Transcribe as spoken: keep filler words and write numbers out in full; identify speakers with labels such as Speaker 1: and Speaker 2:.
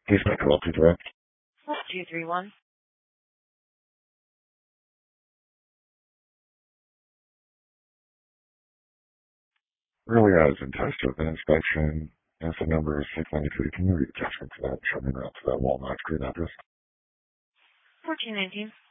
Speaker 1: Please make a welcome direct.
Speaker 2: two three one.
Speaker 1: Really, I was in touch with an inspection. If the number is six ninety-three, can you read the attachment to that? Show me around to that Walnut Street address.
Speaker 2: fourteen nineteen.